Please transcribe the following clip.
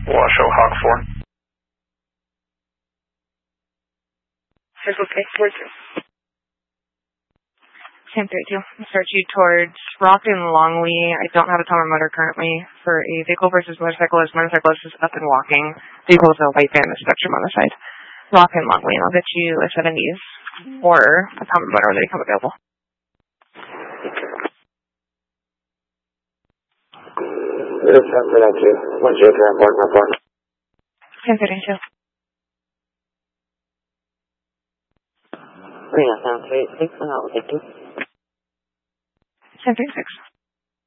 Washoe Hawk 4. Circle K, 4-2. 1032. Start you towards Rock and Longley. I don't have a timer motor currently for a vehicle versus motorcyclist. Motorcyclist is up and walking. Vehicle is a white van with spectrum on the side. Rock and Longley. I'll get you a 70s or a timer motor when they become available. It's 732. What's your current park report? 1032. 3 736, and I'll take 2. 1036.